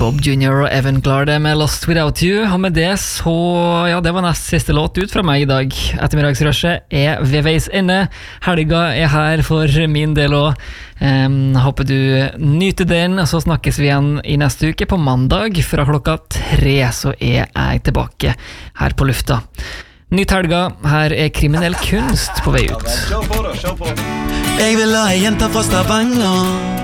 Bob Jr. og Evan Glarde med Lost Without You. Og med det så, ja, det var nest siste låt ut fra meg i dag. Ettermiddagsrushet ved veis ende. Helga her for min del også. Håper du nyter den, og så snakkes vi igjen i neste uke på mandag. Fra 3 så jeg tilbake her på lufta. Nytt helga, her kriminell kunst på vei ut. Jeg vil ha en jente fra Stavanger.